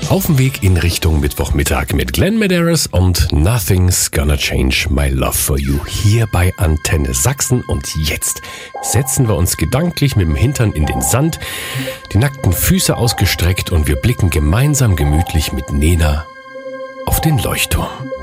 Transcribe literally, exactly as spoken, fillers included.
Auf dem Weg in Richtung Mittwochmittag mit Glenn Medeiros und Nothing's Gonna Change My Love For You hier bei Antenne Sachsen. Und jetzt setzen wir uns gedanklich mit dem Hintern in den Sand, die nackten Füße ausgestreckt und wir blicken gemeinsam gemütlich mit Nena auf den Leuchtturm.